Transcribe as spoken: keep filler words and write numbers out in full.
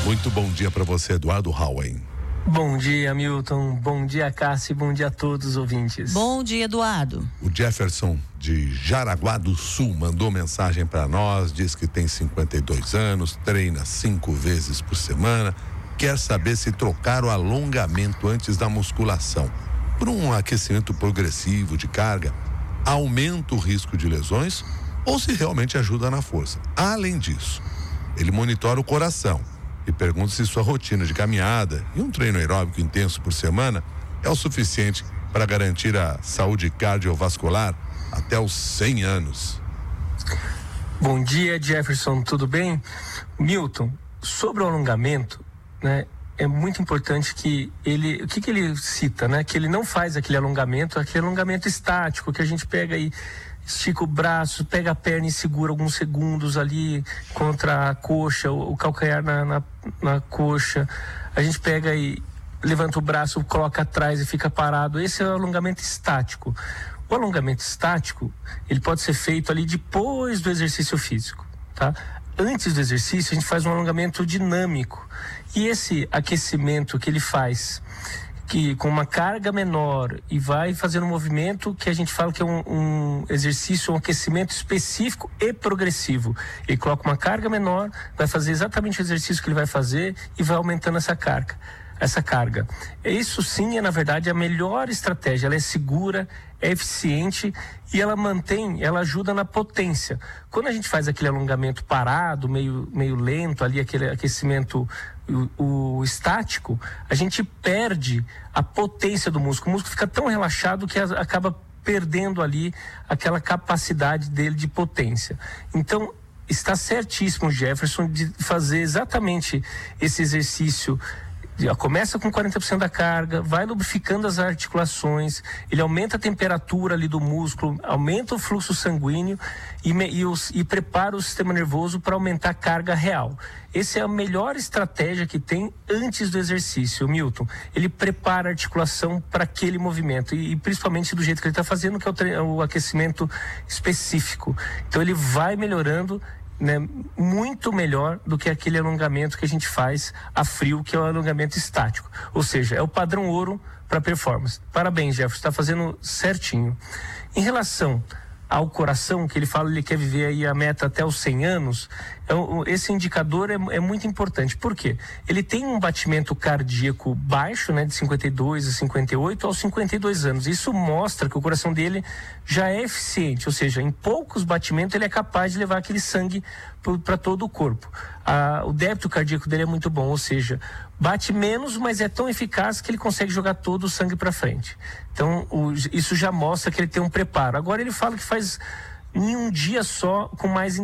Muito bom dia para você, Eduardo Howen. Bom dia, Milton. Bom dia, Cássio. Bom dia a todos os ouvintes. Bom dia, Eduardo. O Jefferson de Jaraguá do Sul mandou mensagem para nós, diz que tem cinquenta e dois anos, treina cinco vezes por semana, quer saber se trocar o alongamento antes da musculação por um aquecimento progressivo de carga aumenta o risco de lesões ou se realmente ajuda na força. Além disso, ele monitora o coração e pergunta se sua rotina de caminhada e um treino aeróbico intenso por semana é o suficiente para garantir a saúde cardiovascular até os cem anos. Bom dia, Jefferson, tudo bem? Milton, sobre o alongamento, né, é muito importante que ele, o que que ele cita, né? Que ele não faz aquele alongamento, aquele alongamento estático que a gente pega aí, estica o braço, pega a perna e segura alguns segundos ali contra a coxa, o, o calcanhar na, na, na coxa. A gente pega e levanta o braço, coloca atrás e fica parado. Esse é o alongamento estático. O alongamento estático, ele pode ser feito ali depois do exercício físico, tá? Antes do exercício, a gente faz um alongamento dinâmico. E esse aquecimento que ele faz, que com uma carga menor e vai fazendo um movimento que a gente fala que é um, um exercício, um aquecimento específico e progressivo. Ele coloca uma carga menor, vai fazer exatamente o exercício que ele vai fazer e vai aumentando essa carga. Essa carga. Isso sim é, na verdade, a melhor estratégia. Ela é segura, é eficiente e ela mantém, ela ajuda na potência. Quando a gente faz aquele alongamento parado, meio, meio lento ali, aquele aquecimento o, o estático, a gente perde a potência do músculo. O músculo fica tão relaxado que a, acaba perdendo ali aquela capacidade dele de potência. Então, está certíssimo o Jefferson de fazer exatamente esse exercício. Começa com quarenta por cento da carga, vai lubrificando as articulações, ele aumenta a temperatura ali do músculo, aumenta o fluxo sanguíneo e, e, os, e prepara o sistema nervoso para aumentar a carga real. Essa é a melhor estratégia que tem antes do exercício, Milton. Ele prepara a articulação para aquele movimento e, e principalmente do jeito que ele está fazendo, que é o, tre- o aquecimento específico. Então ele vai melhorando, né, muito melhor do que aquele alongamento que a gente faz a frio, que é o alongamento estático. Ou seja, é o padrão ouro para performance. Parabéns, Jefferson, está fazendo certinho. Em relação ao coração, que ele fala, ele quer viver aí a meta até os cem anos, é, esse indicador é, é muito importante. Por quê? Ele tem um batimento cardíaco baixo, né, de cinquenta e dois a cinquenta e oito aos cinquenta e dois anos. Isso mostra que o coração dele já é eficiente, ou seja, em poucos batimentos ele é capaz de levar aquele sangue para todo o corpo. Ah, o débito cardíaco dele é muito bom, ou seja, bate menos, mas é tão eficaz que ele consegue jogar todo o sangue para frente. Então, o, isso já mostra que ele tem um preparo. Agora ele fala que faz em um dia só com mais